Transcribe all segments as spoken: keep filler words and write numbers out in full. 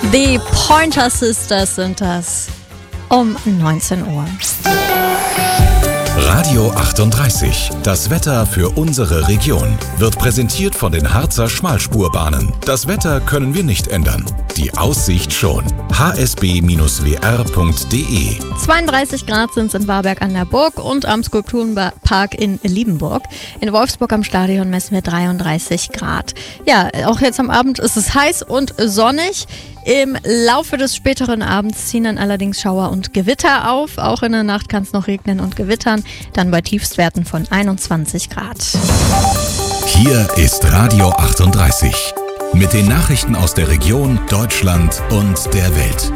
Die Pointer Sisters sind das um neunzehn Uhr. Radio achtunddreißig. Das Wetter für unsere Region wird präsentiert von den Harzer Schmalspurbahnen. Das Wetter können wir nicht ändern. Die Aussicht schon. h s b w r punkt d e zweiunddreißig Grad sind es in Warberg an der Burg und am Skulpturenpark in Liebenburg. In Wolfsburg am Stadion messen wir dreiunddreißig Grad. Ja, auch jetzt am Abend ist es heiß und sonnig. Im Laufe des späteren Abends ziehen dann allerdings Schauer und Gewitter auf. Auch in der Nacht kann es noch regnen und gewittern. Dann bei Tiefstwerten von einundzwanzig Grad. Hier ist Radio achtunddreißig. Mit den Nachrichten aus der Region, Deutschland und der Welt.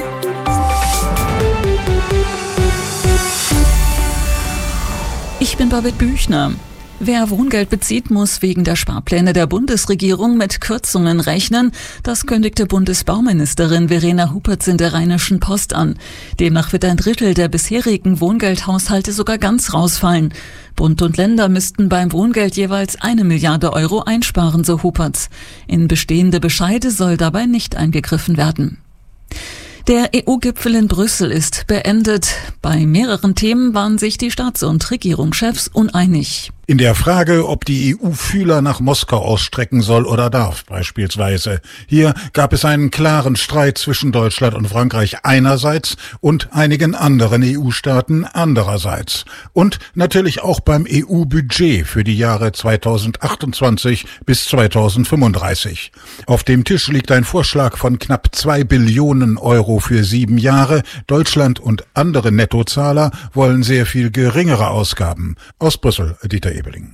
Ich bin Babette Büchner. Wer Wohngeld bezieht, muss wegen der Sparpläne der Bundesregierung mit Kürzungen rechnen. Das kündigte Bundesbauministerin Verena Hupertz in der Rheinischen Post an. Demnach wird ein Drittel der bisherigen Wohngeldhaushalte sogar ganz rausfallen. Bund und Länder müssten beim Wohngeld jeweils eine Milliarde Euro einsparen, so Hupertz. In bestehende Bescheide soll dabei nicht eingegriffen werden. Der E U-Gipfel in Brüssel ist beendet. Bei mehreren Themen waren sich die Staats- und Regierungschefs uneinig. In der Frage, ob die E U Fühler nach Moskau ausstrecken soll oder darf, beispielsweise. Hier gab es einen klaren Streit zwischen Deutschland und Frankreich einerseits und einigen anderen E U-Staaten andererseits. Und natürlich auch beim E U-Budget für die Jahre zweitausendachtundzwanzig bis zweitausendfünfunddreißig. Auf dem Tisch liegt ein Vorschlag von knapp zwei Billionen Euro für sieben Jahre. Deutschland und andere Nettozahler wollen sehr viel geringere Ausgaben. Aus Brüssel, Dieter Ebeling.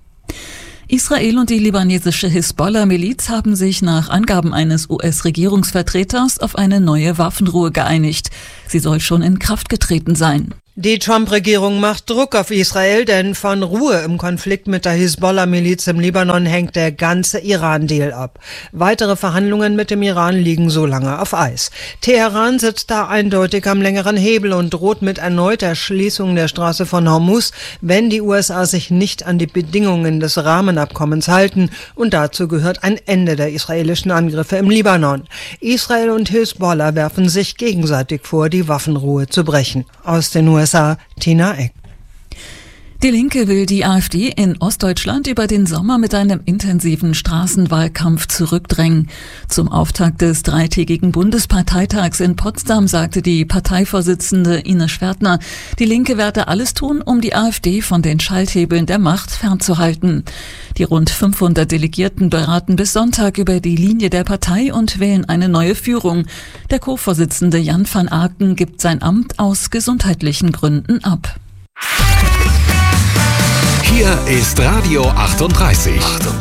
Israel und die libanesische Hisbollah-Miliz haben sich nach Angaben eines U S-Regierungsvertreters auf eine neue Waffenruhe geeinigt. Sie soll schon in Kraft getreten sein. Die Trump-Regierung macht Druck auf Israel, denn von Ruhe im Konflikt mit der Hisbollah-Miliz im Libanon hängt der ganze Iran-Deal ab. Weitere Verhandlungen mit dem Iran liegen so lange auf Eis. Teheran sitzt da eindeutig am längeren Hebel und droht mit erneuter Schließung der Straße von Hormuz, wenn die U S A sich nicht an die Bedingungen des Rahmenabkommens halten. Und dazu gehört ein Ende der israelischen Angriffe im Libanon. Israel und Hisbollah werfen sich gegenseitig vor, die Waffenruhe zu brechen. Aus den U S A Tina Eck. Die Linke will die AfD in Ostdeutschland über den Sommer mit einem intensiven Straßenwahlkampf zurückdrängen. Zum Auftakt des dreitägigen Bundesparteitags in Potsdam sagte die Parteivorsitzende Ines Schwertner, die Linke werde alles tun, um die AfD von den Schalthebeln der Macht fernzuhalten. Die rund fünfhundert Delegierten beraten bis Sonntag über die Linie der Partei und wählen eine neue Führung. Der Co-Vorsitzende Jan van Aken gibt sein Amt aus gesundheitlichen Gründen ab. Hier ist Radio achtunddreißig.